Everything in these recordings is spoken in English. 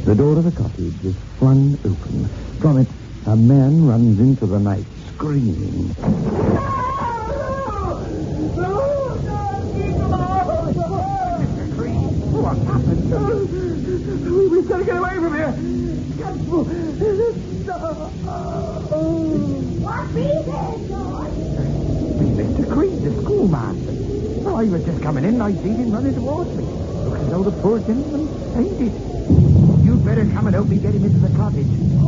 The door of the cottage is flung open. From it, a man runs into the night, screaming. What happened to you? We've got to get away from here. Constable. What is it, George? Mr. Creed, the schoolmaster. Well, I was just coming in and I seen him running towards me. Looks as though the poor gentleman fainted. You'd better come and help me get him into the cottage.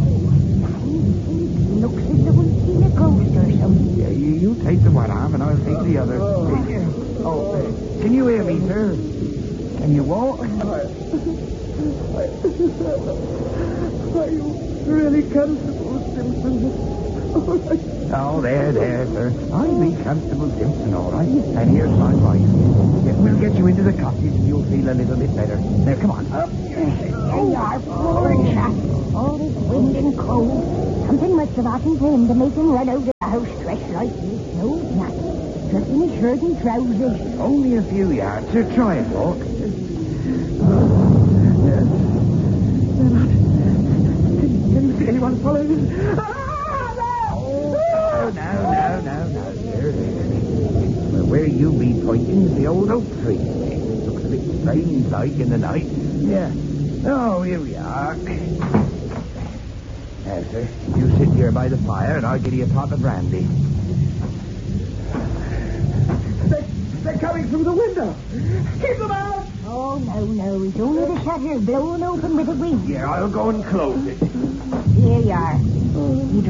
Looks as though he's seen a ghost or something. Yeah, you take the one arm and I'll take the other. Can you hear me, sir? Can you walk? Are you really Constable Simpson? Oh, there, sir. I'll be Constable Simpson, all right. And here's my wife. Yeah, we'll get you into the cottage and you'll feel a little bit better. Now, come on. Up. There you are, poor chap. All this wind and cold. Something must have happened to him to make him run out of the house dressed like this. No, not. Just in his shirt and trousers. Only a few yards, sir. Try and walk. Can you see anyone following us? No, sir. Well, where you be pointing is the old oak tree. It looks a bit strange like in the night. Yeah. Oh, here we are. Now, sir, you sit here by the fire and I'll give you a pot of brandy. They're coming through the window. Keep them out! Oh, no. It's only the shutters blowing open with the wind. Yeah, I'll go and close it. Here you are.